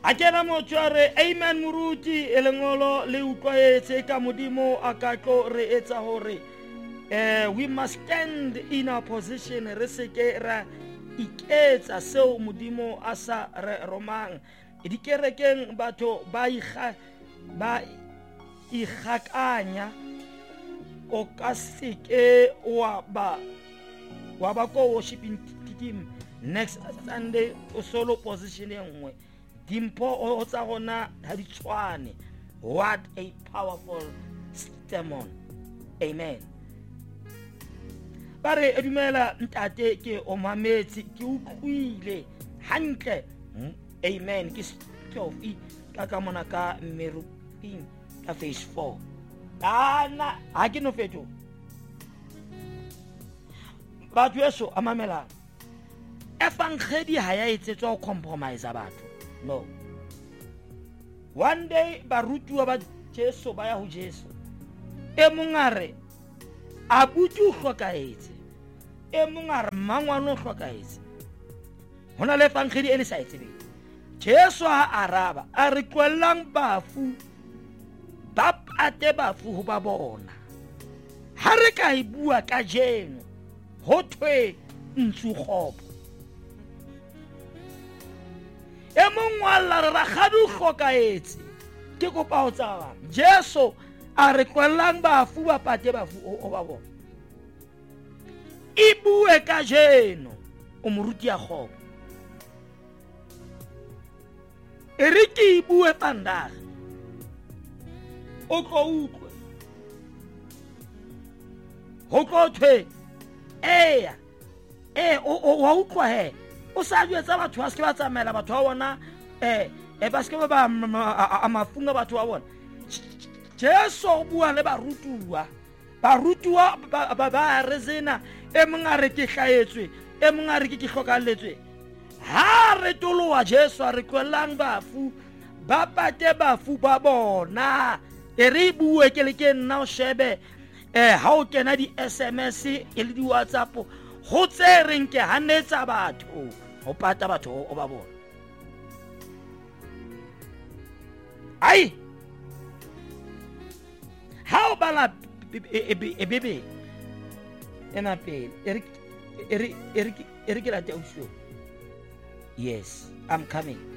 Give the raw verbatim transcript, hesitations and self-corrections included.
a kena motho a re amen moruti e lengolo le utlwaetse ka modimo a ka tlo re etsa hore eh we must stand in our position re seke ra iketsa seo modimo a sa re romang dikerekeng batho ba ikga ba igakanya o ka seke wa ba wa ba ko worshiping team next Sunday o solo position e nngwe dimpo o tsa gona ha di tshwane. What a powerful sermon. Amen. Bare edumela ntate ke o mametse ke utlwile hantle. Amen. Ke stofi ka ka mona ka meruping ka phase four. Ana ha ke no feto. Batho yeso amamela. Efangedi ha ya etsetswa ho compromise batho. No. One day barutuwa ba Jesu ba ya ho Jesu. E mongare abutu hlokaetse. E mongare mangwana hlokaetse. Hona le efangedi e le sa etsebe. Jesu ha araba a re tloelang bafu ba pate bafu ho ba bona. Ha re ka e bua ka jeno ho thwe ntsugopo. E mongwe la re ragadu hlokaetse ke kopa ho tsaba Jesu a re tloelang bafu ba pate bafu o ba bona. E bue ka jeno o moruti ya kgopo. E re ke e bue pandage o tlo utlwe ho tlo thwe eya e o wa utlwa he o sa jwetsa batho ba se ba tsamela batho ba bona eh e ba se ba amafunga batho ba bona. Jesu o bua le barutuwa barutuwa ba ba rezena e mongare ke hlaetswe e mongare ke ke hlokalletswe. Ha re tolowa Jesu a re tloelang bafu ba pate bafu ba bona. E re bue ke le ke nna o shebe eh ha o kena di S M S e le di WhatsApp ho tse reng ke hanetsa batho ho pata batho o ba bona. Ai how bala e bebe ena pele eri eri eri eri ke la te usho. Yes, I'm coming.